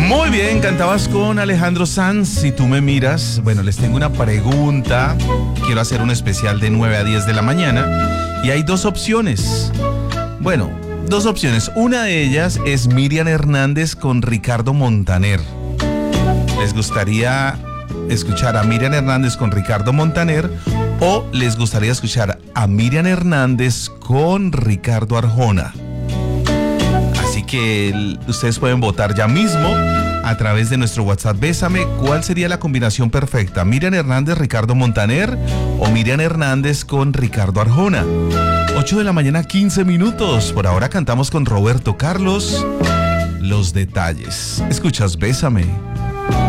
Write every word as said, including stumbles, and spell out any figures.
Muy bien, cantabas con Alejandro Sanz, Si tú me miras. Bueno, les tengo una pregunta. Quiero hacer un especial de nueve a diez de la mañana. Y hay dos opciones. Bueno, dos opciones. Una de ellas es Miriam Hernández con Ricardo Montaner. ¿Les gustaría escuchar a Miriam Hernández con Ricardo Montaner o les gustaría escuchar a Miriam Hernández con Ricardo Arjona? Así que ustedes pueden votar ya mismo a través de nuestro WhatsApp. Bésame, ¿cuál sería la combinación perfecta? ¿Miriam Hernández, Ricardo Montaner o Miriam Hernández con Ricardo Arjona? ocho de la mañana, quince minutos. Por ahora cantamos con Roberto Carlos Los Detalles. Escuchas Bésame.